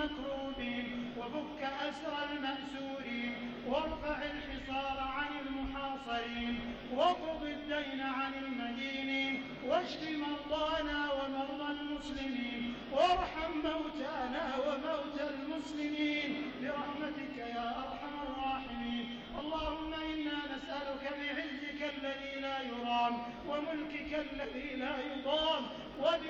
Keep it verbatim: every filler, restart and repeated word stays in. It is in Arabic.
المكروبين وفك أسر المأسورين وارفع الحصار عن المحاصرين واقض الدين عن المدينين واشف مرضانا ومرضى المسلمين وارحم موتانا وموتى المسلمين برحمتك يا أرحم الراحمين. اللهم إنا نسألك بعزك الذي لا يرام وملكك الذي لا يضام